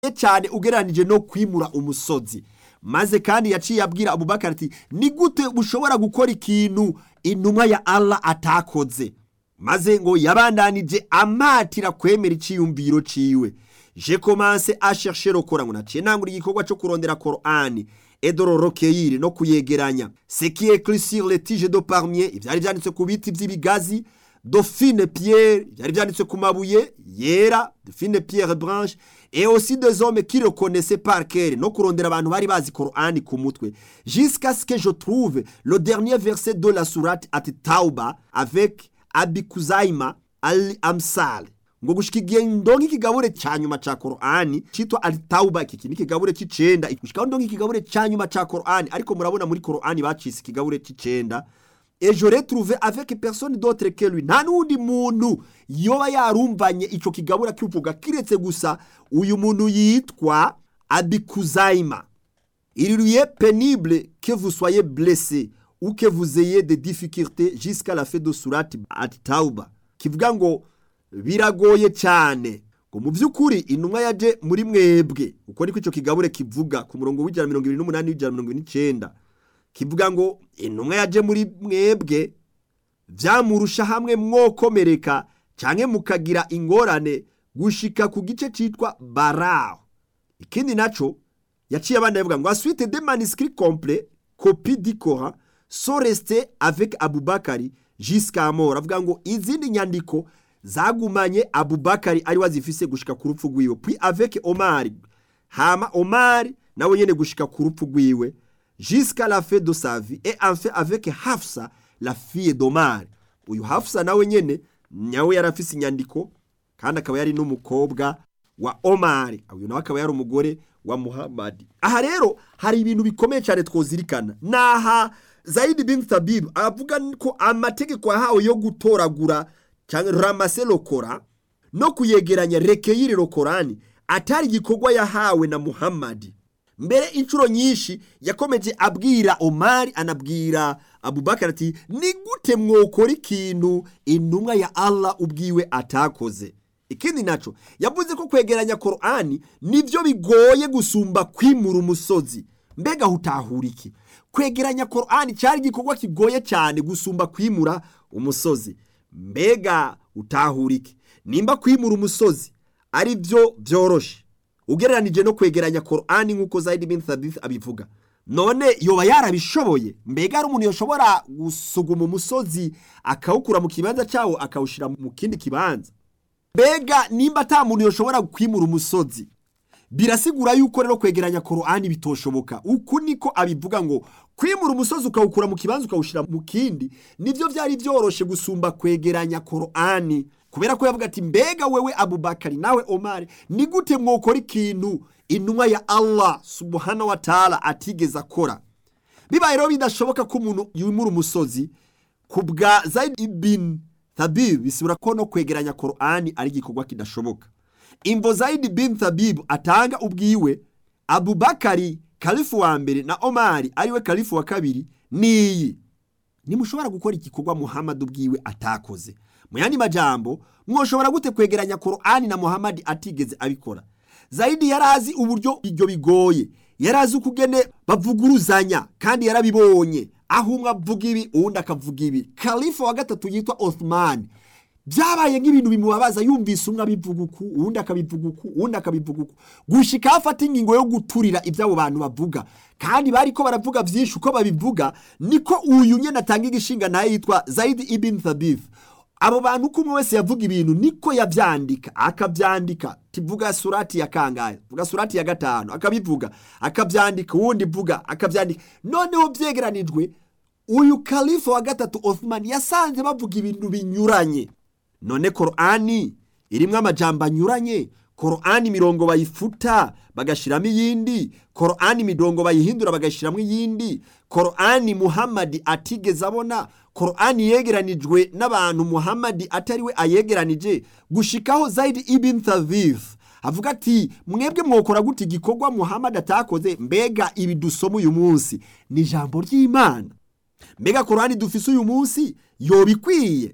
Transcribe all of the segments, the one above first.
bigoye cyane ugereranije no kwimura umusozi. Maze kandi yaciye abwira Abubakar ati ni gute ushobora gukora ikintu intumwa ya Allah atakoze. Maze ngo yabandanije amatira kwemera iciyumviro ciwe. J'ai commencé à chercher le Coran, naciye nangura igikorwa cyo kurondera Qur'ani et de le recueillir no kuyegeranya. Ce qui est écrit sur les tiges de palmier, ivyari vyanditse ku biti vy'ibigazi, de fines pierres, ivyari vyanditse ku mabuye yera, de fines pierres branches, et aussi des hommes qui le connaissaient par cœur, no kurondera abantu bari bazi Qur'ani ku mutwe, jusqu'à ce que je trouve le dernier verset de la sourate At-Tauba avec Abi Kuzaima al-Amsal. Ngo gushikigiye ndongi kigabure cyanyuma ca Qur'ani citwa At-Tauba, iki ni kigabure c'icenda, gushika ndongi kigabure cyanyuma ca Qur'ani, ariko murabona muri Qur'ani bacise kigabure c'icenda. Et j'aurais trouvé avec personne d'autre que lui, nta nundi muntu yoba yarumvanye ico kigabura kivuga kiretse gusa uyu muntu yitwa Abi Kuzaima. Il lui est pénible que vous soyez blessé ou que vous ayez des difficultés jusqu'à la fin de sourate At-Tauba. Kivuga ngo biragoye cyane ngo mu by'ukuri intumwa yaje muri mwebwe, uko niko ico kigabure kivuga ku murongo w'128 n'ijana kivuga ngo intumwa yaje muri mwebwe vyamurusha hamwe mwokomereka canke mukagira ingorane gushika ku gice citwa Barao. Ikindi naco yaciye abana yavuga ngo ensuite des manuscrits complets copie du Coran sont restés avec Abubakari jusqu'à mort. Avuga ngo izindi nyandiko zagumanye Abubakari ari wazifise gushika ku rupfu rwiwe, puis avec Omar, hama Omar nawe nyene gushika ku rupfu rwiwe jusqu'à la fin de sa vie, et enfin avec Hafsa la fille d'Omar. Uyu Hafsa nawe nyene nyawe yarafise inyandiko kandi akaba yari n'umukobwa wa Omar, uyu nawe akaba yari umugore wa Muhammad. Aha rero hari ibintu bikomeye cyane twozirikana. Naha Zaid bin Thabit avuga ko amategeko yahawe yo gutoragura cyangwa ramasser le Coran no kuyegeranya recueillir le Coran atari igikorwa yahawe na Muhammad. Mbere inshuro nyinshi yakomeje abwira Omar, anabwira Abubakar ati ni gute mwokora ikintu intumwa ya Allah ubwiwe atakoze. Ikindi naco yavuze ko kwegeranya Qur'ani nivyo bigoye gusumba kwimura umusozi. Mbega hutahura iki? Kwegeranya Qur'ani cyari gikorwa kigoye cyane gusumba kwimura umusozi. Mbega utahura iki? Nimba kwimura umusozi ari byo byoroshe ugereranije no kwegeranya Qur'ani nkuko Zaid bin Thabit abivuga, none yoba yarabishoboye? Mbega ari umuntu yoshobora gusuguma umusozi akawukura mu kibanza cyawo akawushira mu kindi kibanza? Mbega nimba ata muntu yoshobora kwimura umusozi, birasigura yuko rero kwegeranya Qur'ani bitoshoboka. Uku niko abivuga ngo kwimura umusozi ukawukura mu kibanza ukawushira mu kindi nivyo vyari byoroshe gusumba kwegeranya Qur'ani. Kubera ko yavuga ati mbega wewe Abubakari nawe Omar ni gute mwokora ikintu intumwa ya Allah subhanahu wa ta'ala atigeze akora? Bibaye rero bidashoboka ko umuntu yimura umusozi, kubwa Zaid bin Thabit bisubira ko no kwegeranya Qur'ani ari gikorwa kidashoboka. Imvo Zaid bin Thabit atanga ubwiwe Abubakari kalifu wa mbere na Omar ariwe kalifu wa kabiri niyi: nimushobora gukora igikorwa Muhammad ubwiwe atakoze. Muyandi majambo, mwoshobora gute kwegeranya Qur'ani na Muhammad atigeze abikora? Zaidi yarazi uburyo ibyo bigoye, yarazi ukugene bavuguruzanya kandi yarabibonye, aho umwe avuga ibi uwundi akavuga ibi. Khalifa wa gatatu yitwa Uthman, byabaye nk'ibintu bimubabaza, yumvise umwe abivuga uku uwundi akabivuga uku uwundi akabivuga uku, gushika afata ingingo yo guturira ibyabo bantu bavuga. Kandi bariko baravuga byinshi uko babivuga, niko uyu nyene atanga igishinga naye yitwa Zaid ibn Thabit. Abo bantu kumwe wese yavuga ibintu niko yavyandika, akavyandika tivuga surati ya kangaye, vuga surati ya 5 akabivuga, akavyandika uwundi vuga akavyandika. Noneho byegeranijwe uyu Khalifa wa gatatu Uthman yasanze bavuga ibintu binyuranye. None Qur'ani irimwe amajambo anyuranye, Qur'ani mirongo bayifuta bagashiramo iyindi, Qur'ani mirongo bayihindura bagashiramo iyindi, Qur'ani Muhammad atigeze abona, Qur'ani yegeranijwe n'abantu Muhammad atariwe ayegeranije. Gushikaho Zaid ibn Thabit avuga ati mwebwe mwokora gute igikorwa Muhammad atakoze? Mbega ibi dusoma uyu munsi ni jambo ry'Imana? Mbega Qur'ani dufise uyu munsi yobikwiye?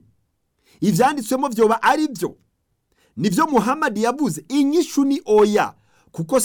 Ivyanditswemo vyoba ari byo nivyo Muhammad yavuze? Inyishu ni oya, kuko